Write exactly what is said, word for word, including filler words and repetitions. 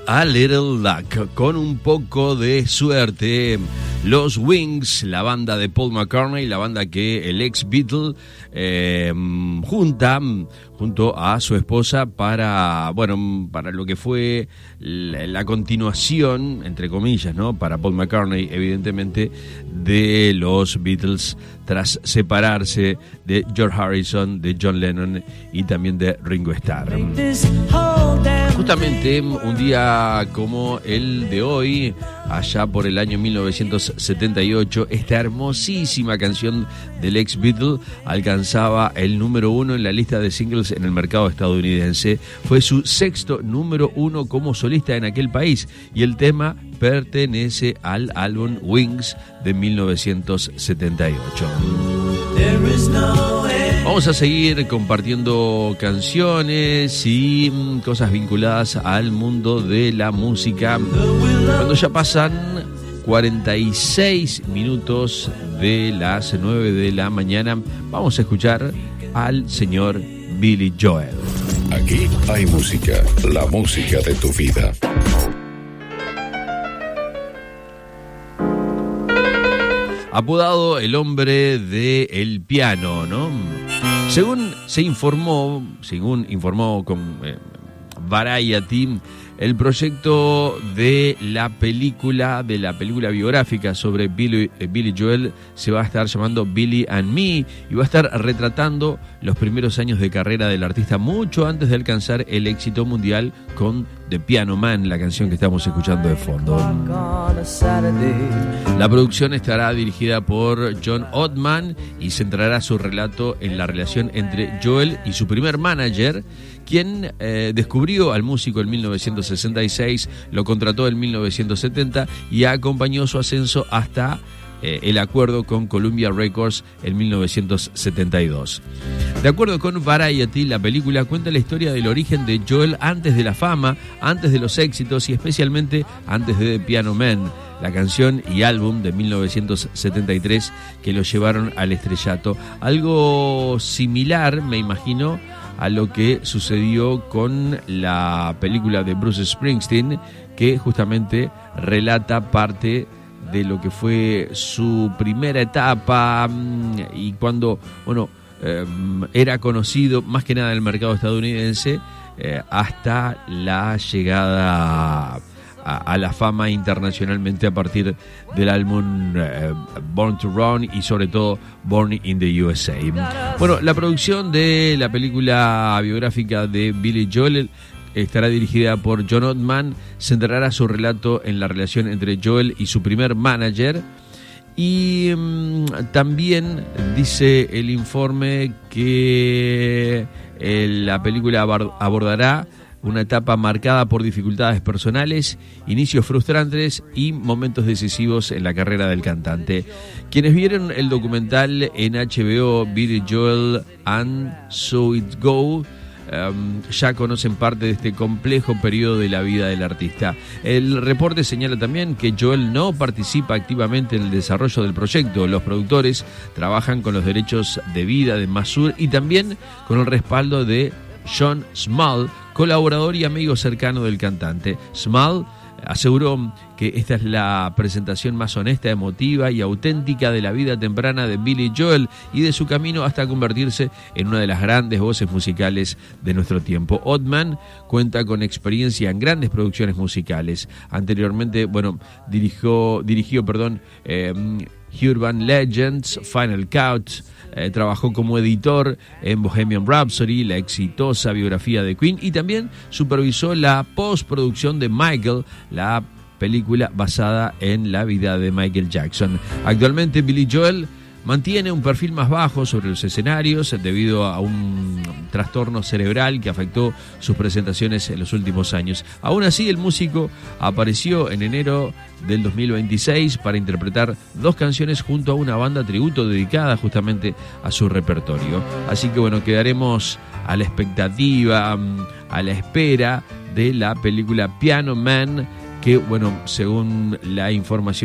a little luck. Con un poco de suerte, los Wings, la banda de Paul McCartney, la banda que el ex Beatle eh, junta junto a su esposa para, bueno, para lo que fue la, la continuación, entre comillas, ¿no? Para Paul McCartney, evidentemente, de los Beatles tras separarse de George Harrison, de John Lennon y también de Ringo Starr. Justamente un día como el de hoy, allá por el año mil novecientos setenta y ocho, esta hermosísima canción del ex Beatle alcanzaba el número uno en la lista de singles en el mercado estadounidense. Fue su sexto número uno como solista en aquel país y el tema pertenece al álbum Wings de mil novecientos setenta y ocho. Vamos a seguir compartiendo canciones y cosas vinculadas al mundo de la música. Cuando ya pasan cuarenta y seis minutos de las nueve de la mañana, vamos a escuchar al señor Billy Joel. Aquí hay música, la música de tu vida. Apodado el hombre del piano, ¿no? Según se informó, según informó con eh, Variety, el proyecto de la película, de la película biográfica sobre Billy, eh, Billy Joel se va a estar llamando Billy and Me y va a estar retratando los primeros años de carrera del artista mucho antes de alcanzar el éxito mundial con The Piano Man, la canción que estamos escuchando de fondo. La producción estará dirigida por John Ottman y centrará su relato en la relación entre Joel y su primer manager, quien eh, descubrió al músico en mil novecientos sesenta y seis, lo contrató en mil novecientos setenta y acompañó su ascenso hasta eh, el acuerdo con Columbia Records en mil novecientos setenta y dos. De acuerdo con Variety, la película cuenta la historia del origen de Joel antes de la fama, antes de los éxitos y especialmente antes de The Piano Man, la canción y álbum de mil novecientos setenta y tres que lo llevaron al estrellato. Algo similar, me imagino, a lo que sucedió con la película de Bruce Springsteen, que justamente relata parte de lo que fue su primera etapa y cuando, bueno, eh, era conocido más que nada en el mercado estadounidense eh, hasta la llegada a, a la fama internacionalmente a partir del álbum eh, Born to Run y sobre todo Born in the U S A. Bueno, la producción de la película biográfica de Billy Joel estará dirigida por John Ottman, centrará su relato en la relación entre Joel y su primer manager y mmm, también dice el informe que eh, la película abordará una etapa marcada por dificultades personales, inicios frustrantes y momentos decisivos en la carrera del cantante. Quienes vieron el documental en H B O Billy Joel and So It Go Um, ya conocen parte de este complejo periodo de la vida del artista. El reporte señala también que Joel no participa activamente en el desarrollo del proyecto. Los productores trabajan con los derechos de vida de Masur y también con el respaldo de John Small, colaborador y amigo cercano del cantante. Small aseguró que esta es la presentación más honesta, emotiva y auténtica de la vida temprana de Billy Joel y de su camino hasta convertirse en una de las grandes voces musicales de nuestro tiempo. Ottman cuenta con experiencia en grandes producciones musicales. Anteriormente, bueno, dirigió, dirigió, perdón, eh, Urban Legends, Final Cut. Eh, trabajó como editor en Bohemian Rhapsody, la exitosa biografía de Queen, y también supervisó la postproducción de Michael, la película basada en la vida de Michael Jackson. Actualmente Billy Joel mantiene un perfil más bajo sobre los escenarios debido a un trastorno cerebral que afectó sus presentaciones en los últimos años. Aún así, el músico apareció en enero del dos mil veintiséis para interpretar dos canciones junto a una banda tributo dedicada justamente a su repertorio. Así que bueno, quedaremos a la expectativa, a la espera de la película Piano Man, que bueno, según la información